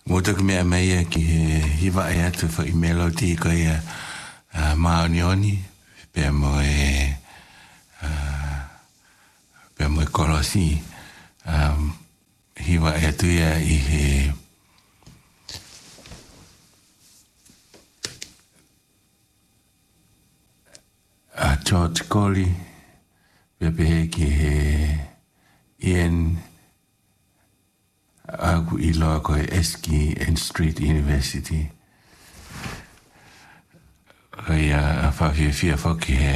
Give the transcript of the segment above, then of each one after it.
Moto ke mea mea ki he hiwa e atu wha i melodi ko ia maonioni pia mo e kolosi hiwa e atu ia i he George Colley pia pehe ki he Ian Aku i loa koe Eski and Street University. Hei a whawhiawhia whoki he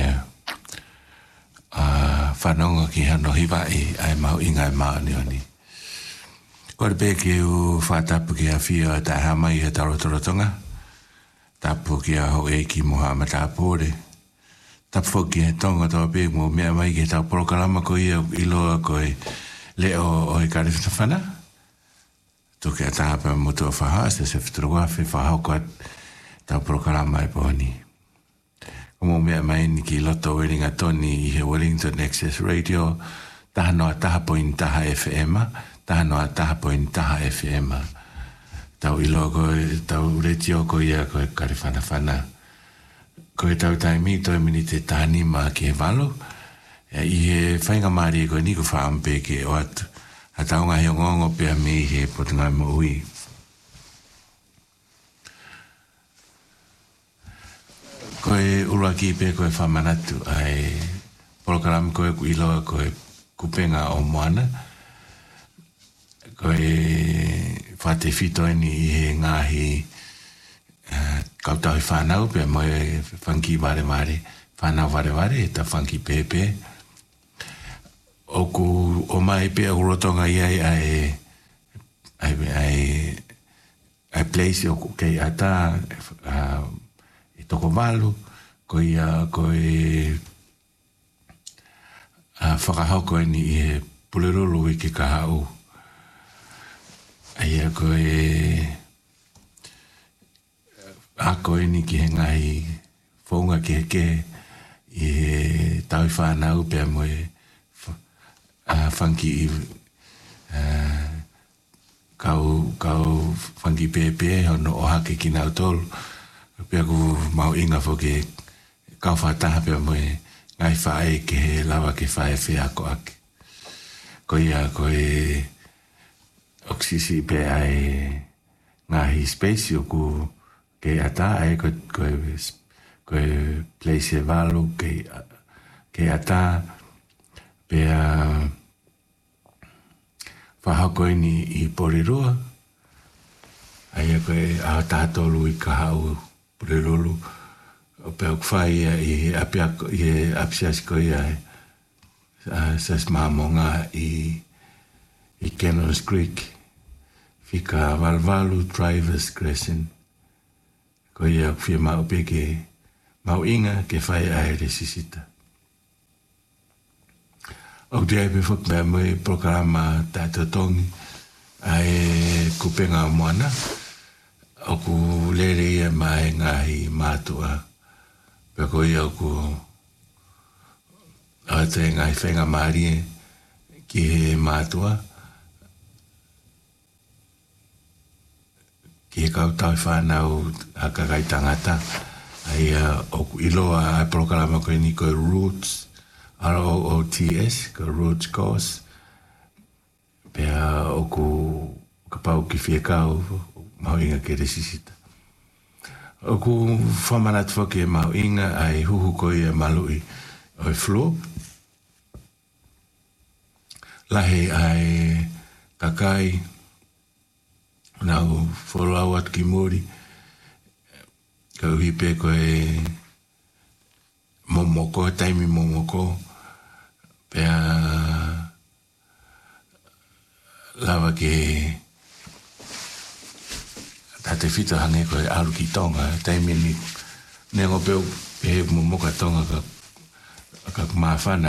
whanonga ki hano hiwai ai mau ingai maonioni. Kore pē ki u whatapu ki a whia ta hamai he tarotorotonga. Tapu ki a ho e ki moha ma tāpore. Tapu ki he tonga tō pē mo mea mai ki tau porokalama ko ia i loa koe leo o i karifta whana. Toke a tāpa motu a whahas, te se whituruafi whahau koat tau prokarama e pōni. Komo mea mai ni ki loto Wellington Tony i he Wellington Access Radio, taha noa taha poin taha FM, taha noa taha poin taha FM. Tau ilo koe, tau retio koe ia koe karifana whana. Koe tau taimi toi mini te tahani maa ki he valo, i he whainga maari koe niku whaampe ki o atu. A taonga he ngongo pia mi he potunga mo ui. Koe uraki pe koe whamanatu ai polokarami koe ku iloa koe kupenga o moana. Koe whate fitoini i he ngahi kautau i whanau pia moe whanki ware ware, whanau ware ware ta whanki pepe. Oku o mai pe o rotonga iai ai place o kei ata i toko valu ko ia ko whakahoko ni i he pulirulu i ke kahau ai ko ako ni ki he ngai whaunga ki he ke i he tau i whanau pe moe funky kau funky pepe hono o hake ki nau tolu pia ku mau inga foke kau whataha pia moe ngai whae ke he lawa ke whae whea ko ake ko ia koe oksisi pe ai ngahi space o ku ke ata ai koe place e valu ke ata pia whahako ni i Porirua. Ai koe a tātolu i kahau Porirulu. O pia kwhai i apsias koe ai sas mahamonga i Cannons Creek. Fika Valvalu Drivers Crescent. Koe ia whia mau peke mau inga ke whai ai resisita. O te aipe whuk mea moe prokarama tātou tongi ai kupenga o moana. O ku lere ia mai ngahi mātua. Pea ko ia o ku ate ngahi whenga maarie ki he mātua. Ki he kautau whanau a kakai tangata. Ai o ku iloa ai prokarama koe ni koe Roots. ROOTS, ka Roots Course. Pea o ku kapau ki whiekau, mau inga ke resisita. O ku whamanat whake mau inga ai huhu koe e malui o e flo. Lahe ai kakai, nau wholau at ki mori, ka uhipe koe momoko, taimi momoko, pea lawa ke tate whita hange koe aru ki tonga, taimi ni nengo peo pe momoka tonga ka mawhana